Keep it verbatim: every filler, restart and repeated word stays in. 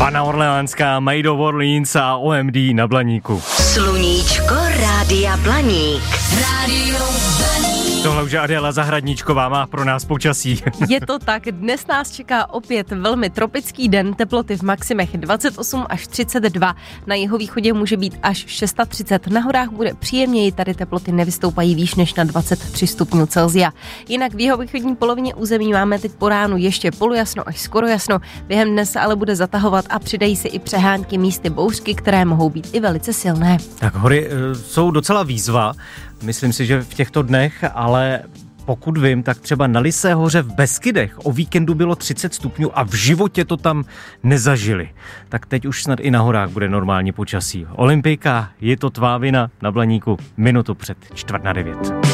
Anna Orleánská, Made of Orleans a O M D na Blaníku. Sluníčko Rádia Blaník. Rádio Blaník. Tohle už Adéla Zahradníčková má pro nás počasí. Je to tak, dnes nás čeká opět velmi tropický den, teploty v maximech dvacet osm až třicet dva, na jihovýchodě může být až třicet šest, na horách bude příjemněji, tady teploty nevystoupají výš než na dvacet tři stupňů Celsia. Jinak v jihovýchodní polovině území máme teď po ránu ještě polojasno až skoro jasno, během dne se ale bude zatahovat a přidají se i přehánky, místy bouřky, které mohou být i velice silné. Tak hory e, jsou docela výzva, myslím si, že v těchto dnech, ale pokud vím, tak třeba na Lysé hoře v Beskydech o víkendu bylo třicet stupňů a v životě to tam nezažili. Tak teď už snad i na horách bude normální počasí. Olympijka, je to tvá vina na Blaníku, minutu před čtvrt na devět.